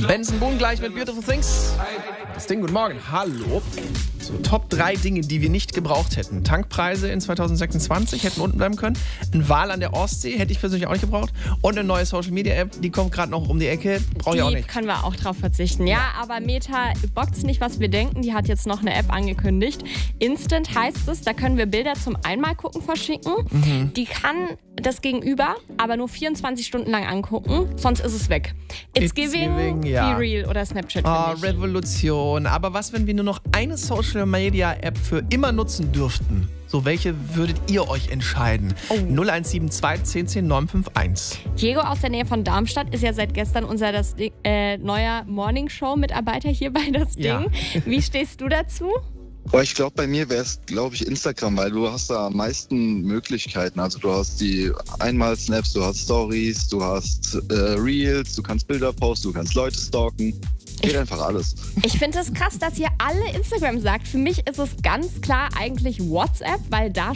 Benson Boone gleich mit Beautiful Things. Das Ding, guten Morgen. Hallo. So, Top 3 Dinge, die wir nicht gebraucht hätten. Tankpreise in 2026 hätten unten bleiben können. Ein Wal an der Ostsee hätte ich persönlich auch nicht gebraucht. Und eine neue Social Media App, die kommt gerade noch um die Ecke. Brauche ich auch nicht. Die können wir auch drauf verzichten. Ja, aber Meta bockt's nicht, was wir denken. Die hat jetzt noch eine App angekündigt. Instant heißt es, da können wir Bilder zum Einmalgucken verschicken. Die kann das Gegenüber aber nur 24 Stunden lang angucken, sonst ist es weg. It's giving, ja. Be Real oder Snapchat. Revolution. Aber was, wenn wir nur noch eine Social Media App für immer nutzen dürften? So, welche würdet ihr euch entscheiden? 0172 10 10 951. Diego aus der Nähe von Darmstadt ist ja seit gestern unser neuer Morning-Show-Mitarbeiter hier bei Das Ding. Ja. Wie stehst du dazu? Ich glaube, bei mir wäre es, Instagram, weil du hast da am meisten Möglichkeiten. Also du hast die Einmal-Snaps, du hast Stories, du hast Reels, du kannst Bilder posten, du kannst Leute stalken. Geht einfach alles. Ich finde es krass, dass ihr alle Instagram sagt. Für mich ist es ganz klar eigentlich WhatsApp, weil da